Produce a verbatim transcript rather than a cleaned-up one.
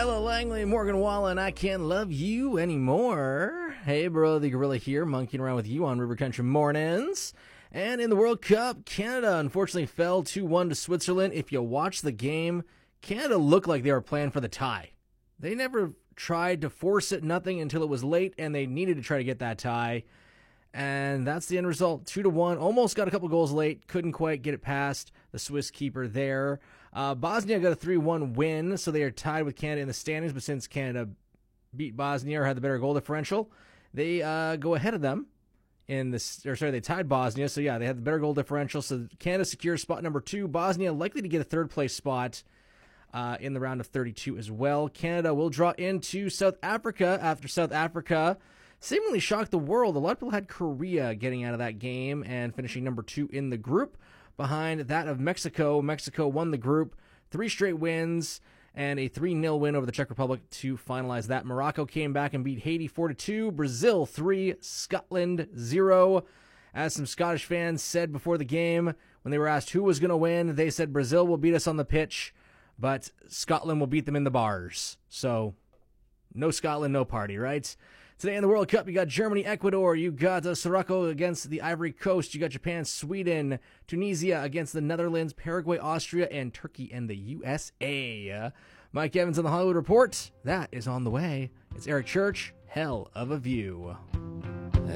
Ella Langley, Morgan Wallen, I Can't Love You Anymore. Hey, bro, the gorilla here, monkeying around with you on River Country Mornings. And in the World Cup, Canada unfortunately fell two one to Switzerland. If you watch the game, Canada looked like they were playing for the tie. They never tried to force it, nothing, until it was late, and they needed to try to get that tie. And that's the end result, two to one. Almost got a couple goals late, couldn't quite get it past the Swiss keeper there. Uh, Bosnia got a three one win, so they are tied with Canada in the standings, but since Canada beat Bosnia or had the better goal differential, they uh, go ahead of them in this, or sorry, they tied Bosnia, so yeah, they had the better goal differential, so Canada secures spot number two. Bosnia likely to get a third place spot uh, in the round of thirty-two as well. Canada will draw into South Africa after South Africa seemingly shocked the world. A lot of people had Korea getting out of that game and finishing number two in the group behind that of Mexico. Mexico won the group, three straight wins, and a three nil win over the Czech Republic to finalize that. Morocco came back and beat Haiti four to two, Brazil three, Scotland zero. As some Scottish fans said before the game, when they were asked who was going to win, they said Brazil will beat us on the pitch, but Scotland will beat them in the bars. So, no Scotland, no party, right? Today in the World Cup, you got Germany, Ecuador, you got uh, Morocco against the Ivory Coast, you got Japan, Sweden, Tunisia against the Netherlands, Paraguay, Austria, and Turkey and the U S A. Uh, Mike Evans on the Hollywood Report. That is on the way. It's Eric Church, Hell of a View.